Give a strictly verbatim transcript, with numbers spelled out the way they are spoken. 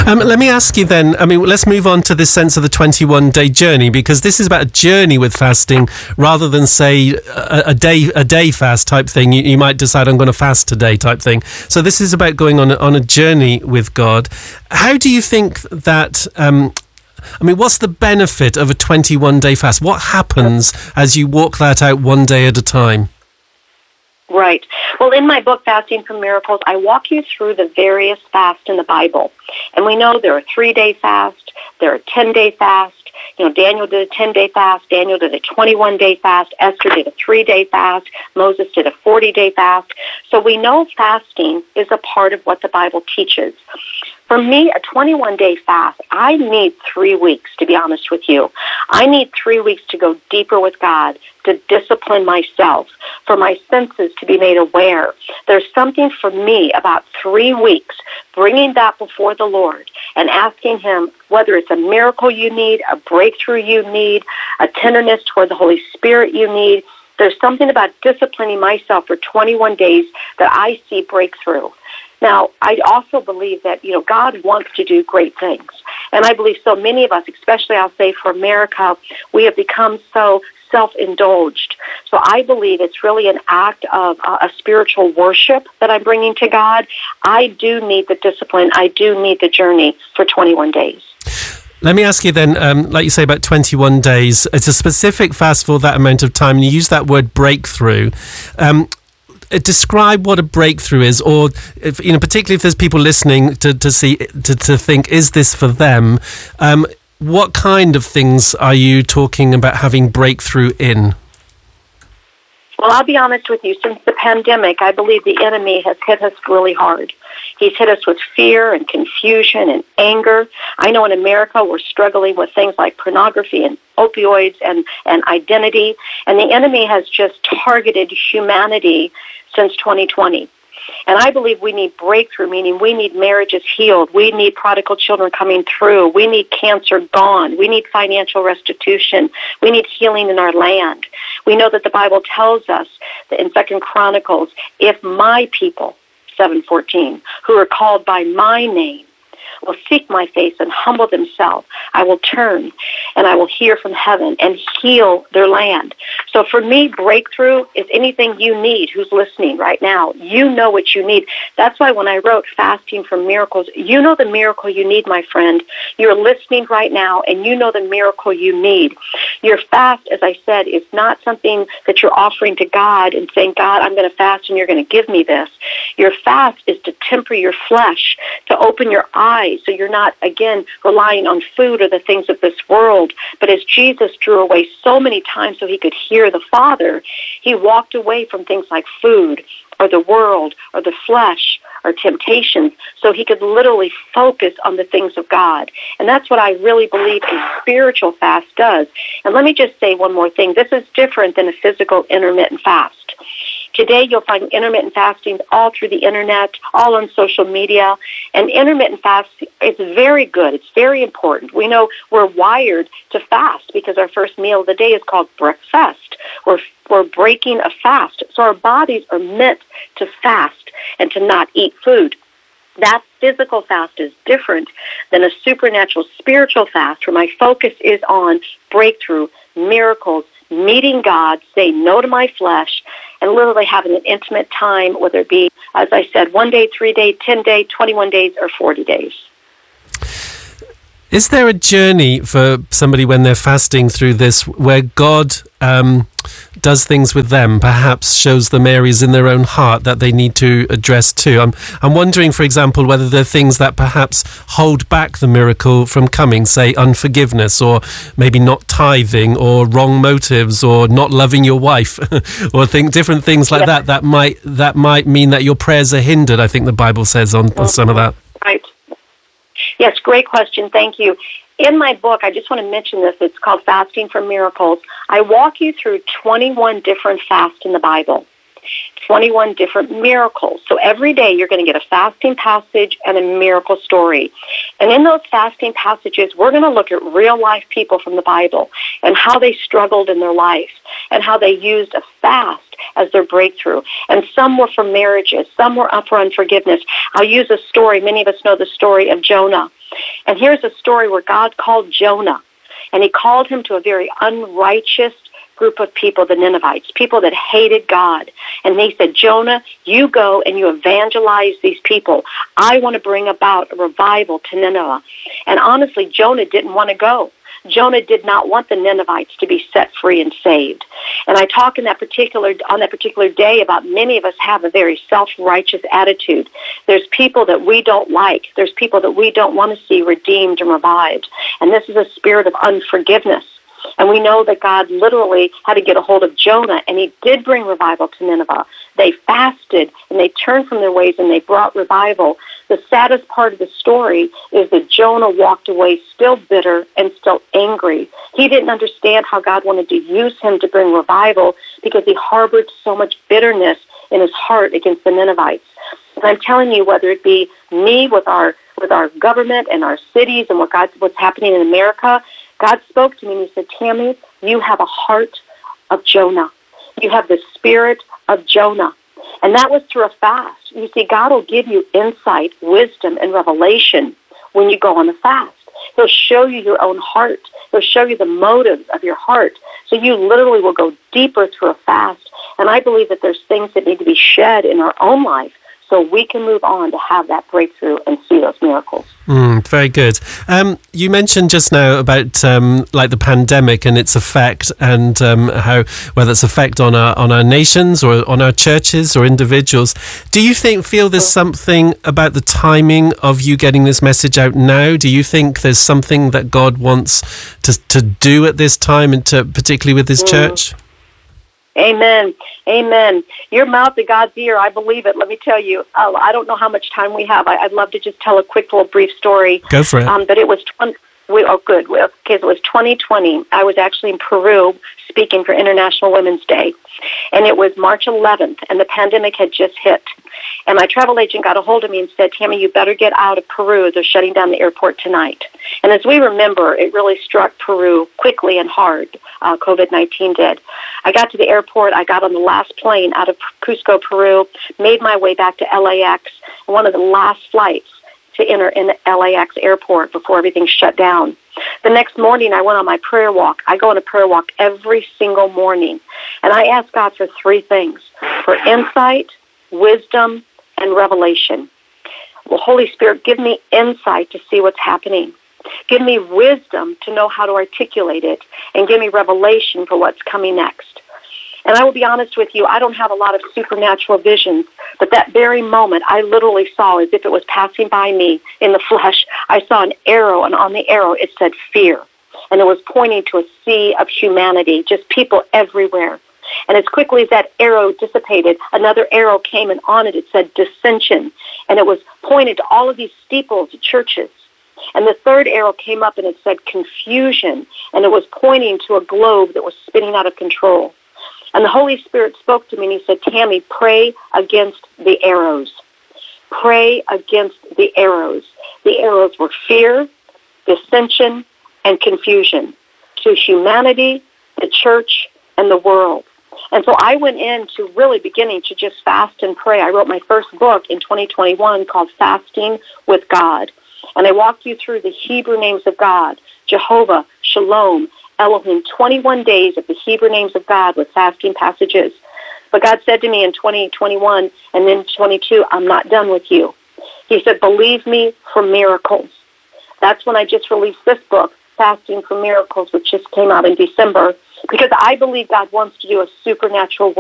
Um, let me ask you then, I mean, let's move on to this sense of the twenty-one day journey, because this is about a journey with fasting rather than, say, a, a day a day fast type thing. You, you might decide, I'm going to fast today type thing. So this is about going on, on a journey with God. How do you think that... Um, I mean, what's the benefit of a twenty-one day fast? What happens as you walk that out one day at a time? Right. Well, in my book, Fasting for Miracles, I walk you through the various fasts in the Bible. And we know there are three-day fast, there are ten-day fast. You know, Daniel did a ten-day fast, Daniel did a twenty-one day fast, Esther did a three-day fast, Moses did a forty-day fast. So we know fasting is a part of what the Bible teaches. For me, a twenty-one day fast, I need three weeks, to be honest with you. I need three weeks to go deeper with God, to discipline myself, for my senses to be made aware. There's something for me about three weeks, bringing that before the Lord and asking Him whether it's a miracle you need, a breakthrough you need, a tenderness toward the Holy Spirit you need. There's something about disciplining myself for twenty-one days that I see breakthrough. Now, I also believe that, you know, God wants to do great things. And I believe so many of us, especially I'll say for America, we have become so self-indulged. So I believe it's really an act of uh, a spiritual worship that I'm bringing to God. I do need the discipline. I do need the journey for twenty-one days. Let me ask you then, um, like you say, about twenty-one days. It's a specific fast for that amount of time, and you use that word breakthrough. Um Describe what a breakthrough is, or if, you know, particularly if there's people listening to, to see to, to think, is this for them? Um, what kind of things are you talking about having breakthrough in? Well, I'll be honest with you. Since the pandemic, I believe the enemy has hit us really hard. He's hit us with fear and confusion and anger. I know in America we're struggling with things like pornography and opioids and, and identity. And the enemy has just targeted humanity since twenty twenty. And I believe we need breakthrough, meaning we need marriages healed. We need prodigal children coming through. We need cancer gone. We need financial restitution. We need healing in our land. We know that the Bible tells us that in Second Chronicles, if my people, seven fourteen, who are called by my name, will seek my face and humble themselves, I will turn and I will hear from heaven and heal their land. So for me, breakthrough is anything you need who's listening right now. You know what you need. That's why when I wrote Fasting for Miracles, you know the miracle you need, my friend. You're listening right now and you know the miracle you need. Your fast, as I said, is not something that you're offering to God and saying, God, I'm going to fast and you're going to give me this. Your fast is to temper your flesh, to open your eyes, so you're not, again, relying on food or the things of this world. But as Jesus drew away so many times so he could hear the Father, he walked away from things like food or the world or the flesh or temptations so he could literally focus on the things of God. And that's what I really believe a spiritual fast does. And let me just say one more thing. This is different than a physical intermittent fast. Today, you'll find intermittent fasting all through the internet, all on social media. And intermittent fasting is very good. It's very important. We know we're wired to fast because our first meal of the day is called breakfast. We're, we're breaking a fast. So our bodies are meant to fast and to not eat food. That physical fast is different than a supernatural spiritual fast where my focus is on breakthrough, miracles, meeting God, saying no to my flesh, and literally having an intimate time, whether it be, as I said, one day, three day, ten day, twenty-one days, or forty days. Is there a journey for somebody when they're fasting through this where God um, does things with them, perhaps shows them areas in their own heart that they need to address too? I'm, I'm wondering, for example, whether there are things that perhaps hold back the miracle from coming, say unforgiveness or maybe not tithing or wrong motives or not loving your wife or think different things like yes. that that might that might mean that your prayers are hindered, I think the Bible says on, on some of that. Right. Yes, great question. Thank you. In my book, I just want to mention this. It's called Fasting for Miracles. I walk you through twenty-one different fasts in the Bible. twenty-one different miracles. So every day you're going to get a fasting passage and a miracle story. And in those fasting passages, we're going to look at real-life people from the Bible and how they struggled in their life and how they used a fast as their breakthrough. And some were for marriages. Some were for unforgiveness. I'll use a story. Many of us know the story of Jonah. And here's a story where God called Jonah, and he called him to a very unrighteous group of people, the Ninevites, people that hated God. And they said, Jonah, you go and you evangelize these people. I want to bring about a revival to Nineveh. And honestly, Jonah didn't want to go. Jonah did not want the Ninevites to be set free and saved. And I talk in that particular on that particular day about many of us have a very self-righteous attitude. There's people that we don't like. There's people that we don't want to see redeemed and revived. And this is a spirit of unforgiveness. And we know that God literally had to get a hold of Jonah, and he did bring revival to Nineveh. They fasted, and they turned from their ways, and they brought revival. The saddest part of the story is that Jonah walked away still bitter and still angry. He didn't understand how God wanted to use him to bring revival because he harbored so much bitterness in his heart against the Ninevites. And I'm telling you, whether it be me with our with our government and our cities and what God, what's happening in America, God spoke to me and he said, Tammy, you have a heart of Jonah. You have the spirit of Jonah. And that was through a fast. You see, God will give you insight, wisdom, and revelation when you go on a fast. He'll show you your own heart. He'll show you the motives of your heart. So you literally will go deeper through a fast. And I believe that there's things that need to be shed in our own life so we can move on to have that breakthrough and see those miracles. Mm, very good. Um, you mentioned just now about um, like the pandemic and its effect, and um, how whether its effect on our on our nations or on our churches or individuals. Do you think feel there's something about the timing of you getting this message out now? Do you think there's something that God wants to to do at this time, and to particularly with His mm. church? Amen. Amen. Your mouth to God's ear, I believe it. Let me tell you, uh, I don't know how much time we have. I, I'd love to just tell a quick little brief story. Go for it. Um, but it was twenty. We, oh, good. We, okay, so it was twenty twenty. I was actually in Peru speaking for International Women's Day, and it was March eleventh, and the pandemic had just hit. And my travel agent got a hold of me and said, Tammy, you better get out of Peru. They're shutting down the airport tonight. And as we remember, it really struck Peru quickly and hard. Uh, COVID nineteen did. I got to the airport. I got on the last plane out of Cusco, Peru, made my way back to L A X, one of the last flights to enter in the L A X airport before everything shut down. The next morning, I went on my prayer walk. I go on a prayer walk every single morning. And I ask God for three things: for insight, wisdom, and revelation. Well, Holy Spirit, give me insight to see what's happening. Give me wisdom to know how to articulate it, and give me revelation for what's coming next. And I will be honest with you, I don't have a lot of supernatural visions, but that very moment, I literally saw, as if it was passing by me in the flesh, I saw an arrow, and on the arrow it said fear. And it was pointing to a sea of humanity, just people everywhere. And as quickly as that arrow dissipated, another arrow came, and on it it said dissension. And it was pointed to all of these steeples of churches. And the third arrow came up, and it said confusion. And it was pointing to a globe that was spinning out of control. And the Holy Spirit spoke to me, and he said, Tammy, pray against the arrows. Pray against the arrows. The arrows were fear, dissension, and confusion to humanity, the church, and the world. And so I went into really beginning to just fast and pray. I wrote my first book in twenty twenty-one called Fasting with God. And I walked you through the Hebrew names of God: Jehovah, Shalom, Elohim, twenty-one days of the Hebrew names of God with fasting passages. But God said to me in twenty twenty-one and then twenty-two, I'm not done with you. He said, believe me for miracles. That's when I just released this book, Fasting for Miracles, which just came out in December, because I believe God wants to do a supernatural work.